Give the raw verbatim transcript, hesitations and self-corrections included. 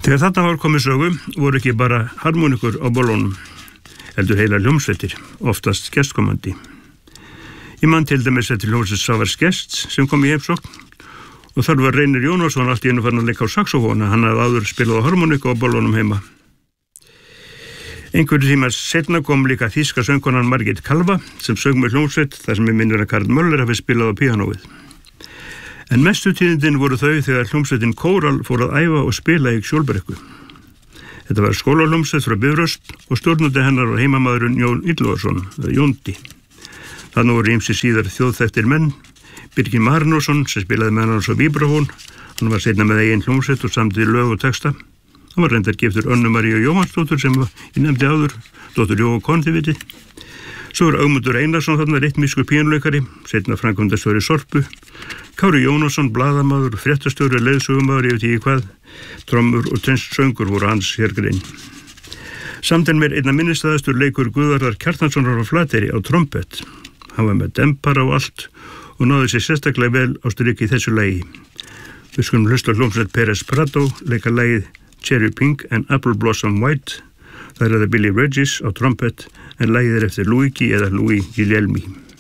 Þegar þarna var komið sögu voru ekki bara harmonikur á bollunum, heldur heila hljómsveitir, oftast gestkomandi. Ég man til dæmis eftir hljómsveit Savars Gests sem kom í heimsókn og þar var Reynir Jónasson allt í einu farin að leika á saxófóna, hann hafði áður spilað á harmoniku á bollunum heima. Einhverju tíma setna kom líka þýska söngkonan Margit Kalva sem söng með hljómsveit þar sem ég minnir að Karl Möller hafi spilað á píanóið. En mestu tíðindin voru þau þegar hljómsveitin Kóral fór að æfa og spila í Skjólbrekku. Þetta var skólahljómsveit frá Bifröst og stjórnandi hennar var heimamaðurinn Jón Ylvarsson, eða Jóndi. Þannig voru ýmsir síðar þjóðþekktir menn, Birgir Marinósson sem spilaði með hann á víbrafón, hann var seinna með eigin hljómsveit og samdi lög og texta. Hann var reyndar giftur Önnu Maríu Jóhannsdóttur sem ég nefndi áður, dóttur Jóa Kontiviti. Svo var Ögmundur Einarsson þarna ritmískur píanóleikari, seinna framkvæmdastjóri Sorpu, Kári Jónasson, blaðamaður, fréttastjóri, leiðsögumaður, ég veit ekki hvað, trommur og söngur voru hans hérgrein. Samt en mér einna minnistæðastur leikur Guðvarðar Kjartanssonar á Flateyri á trompett. Hann var með dempara og allt og náði sér sérstaklega vel á stryk í þessu lagi. Við skulum hlusta hljómsveit Perez Prado leika lagið Cherry Pink and Apple Blossom White. Það er það Billy Regis á trompett en lagið er eftir Luigi eða Louis Guglielmi.